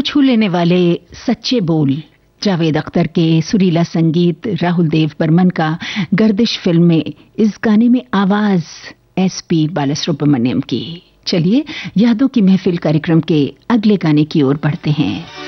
छू लेने वाले सच्चे बोल, जावेद अख्तर के सुरीला संगीत, राहुल देव बर्मन का गर्दिश फिल्म में इस गाने में आवाज एसपी बालासुब्रमण्यम की। चलिए यादों की महफिल कार्यक्रम के अगले गाने की ओर बढ़ते हैं।